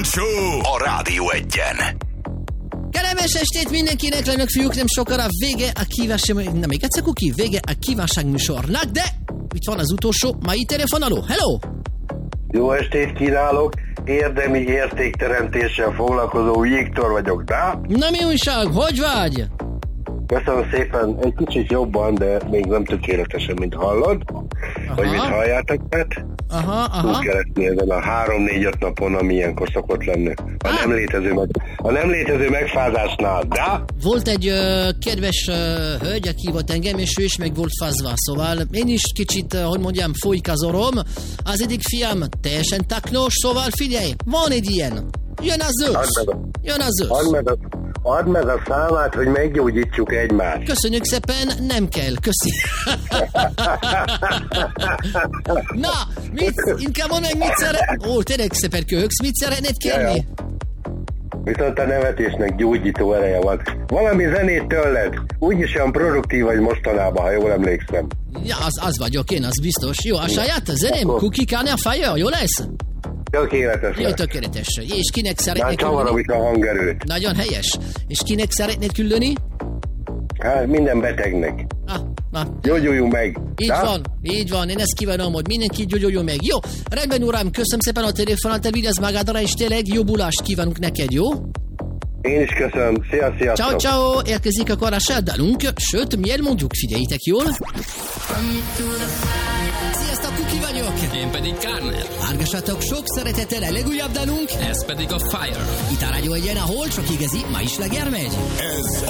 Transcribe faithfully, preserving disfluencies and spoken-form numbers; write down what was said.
Show a Rádió Egyen. Kellemes estét mindenkinek, lenök fiúk, nem sokára vége a kívánság... Nem, még egyszer kuki, vége a kívánságműsornak, de itt van az utolsó mai telefonáló. Hello! Jó estét kínálok! Érdemi értékteremtéssel foglalkozó Viktor vagyok, de? Na mi újság, hogy vagy? Köszönöm szépen, egy kicsit jobban, de még nem tökéletesen, mint hallod. Aha. Vagy mint halljátok, mert aha, aha. túl keresni ezen a három-négy-öt napon, ami ilyenkor szokott lenni. A nem létező, meg, a nem létező megfázásnál, de? Volt egy uh, kedves uh, hölgy, aki volt engem, és ő is meg volt fázva, szóval én is kicsit, uh, hogy mondjam, folyik az orom. Az egyik fiam teljesen taknos, szóval figyelj, van egy ilyen. Jön az ősz. Jön az ősz. Add meg a, add meg a számát, hogy meggyógyítsuk egymást. Köszönjük szépen, nem kell, köszi. Na, mit, inkább mondd meg, mit szeret... Ó, tényleg szépen köhögsz, mit szeretnéd kérni? Viszont a nevetésnek gyógyító ereje van. Valami zenét tőled. Úgyis olyan produktív vagy mostanában, ha jól emlékszem. Ja, az, az vagyok én, az biztos. Jó, a saját zeném, Cookie Cane a Fire, jó lesz? Tökéletes. Jó, tökéletes. És kinek szeretnéd küldeni? Csavarom itt a hangerőt. Nagyon helyes. És kinek szeretnéd küldeni? Hát minden betegnek. Ah, na. Gyógyuljunk meg. Így da? van, így van. Én ezt kívánom, hogy mindenki gyógyuljon meg. Jó, rendben uram, köszönöm szépen a telefonát, te vigyázz magadra, és tényleg jobbulást kívánunk neked, jó? Én is köszönöm. Szia, sziasztok. Ciao, ciao. Érkezik akkor a sárdalunk. Sőt, mi elmondjuk, figyeljétek jól. Sziasztok, Kuki vagyok. Én pedig Kárner. Hallgassatok sok szeretettel a legújabb dalunk. Ez pedig a Fire. Itt a Rádió Egyen, ahol csak igazi, ma is leger megy. Ez